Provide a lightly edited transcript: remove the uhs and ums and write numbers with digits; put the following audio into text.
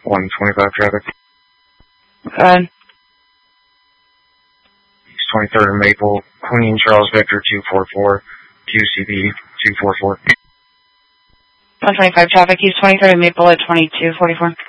125 traffic. Go ahead. East 23rd and Maple, Queen Charles Victor 244, QCB 244. 125 traffic, East 23rd and Maple at 2244.